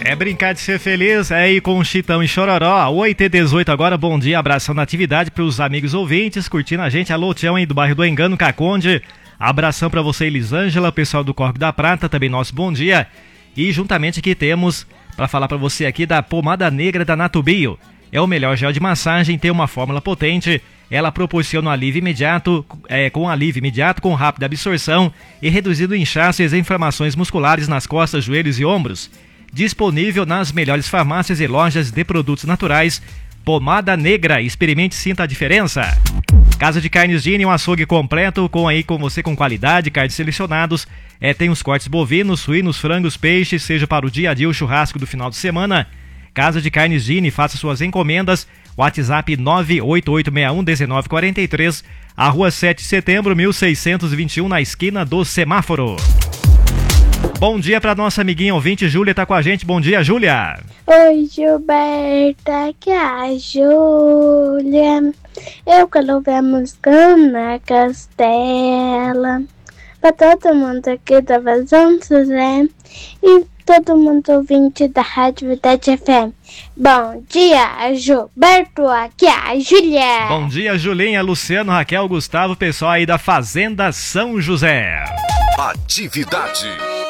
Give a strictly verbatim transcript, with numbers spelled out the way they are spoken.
É brincar de ser feliz, é aí com o Chitão e Chororó, oito e dezoito agora, bom dia, abração na atividade pros amigos ouvintes, curtindo a gente, alô Tião aí do bairro do Engano, Caconde, abração pra você Elisângela, pessoal do Corpo da Prata, também nosso bom dia, e juntamente aqui temos, pra falar pra você aqui da pomada negra da Natubio, é o melhor gel de massagem, tem uma fórmula potente, ela proporciona um alívio imediato, é, com alívio imediato, com rápida absorção e reduzido inchaço e as inflamações musculares nas costas, joelhos e ombros. Disponível nas melhores farmácias e lojas de produtos naturais. Pomada negra, experimente e sinta a diferença. Casa de Carnes Gini, um açougue completo, com aí com você com qualidade, carnes selecionados. É, tem os cortes bovinos, suínos, frangos, peixes, seja para o dia a dia ou churrasco do final de semana. Casa de Carnes Gini, faça suas encomendas. WhatsApp nove oito oito seis um um nove quatro três, a rua sete de setembro, mil seiscentos e vinte e um, na esquina do semáforo. Bom dia para nossa amiguinha ouvinte, Júlia tá com a gente. Bom dia, Júlia. Oi, Gilberta, aqui é a Júlia. Eu quero ver a música na Castela. Pra todo mundo aqui da Vazão José e todo mundo ouvinte da Rádio Vidade F M. Bom dia, Gilberto, aqui é a Júlia. Bom dia, Julinha, Luciano, Raquel, Gustavo, pessoal aí da Fazenda São José. Atividade.